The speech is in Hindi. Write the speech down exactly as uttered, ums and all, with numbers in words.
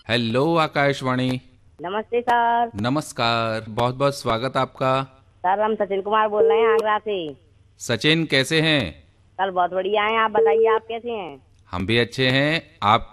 हेलो आकाशवाणी। नमस्ते सर। नमस्कार, बहुत बहुत स्वागत आपका। सर हम सचिन कुमार बोल रहे हैं आगरा से। सचिन कैसे हैं? सर बहुत बढ़िया हैं, आप बताइए आप कैसे हैं। हम भी अच्छे हैं। आप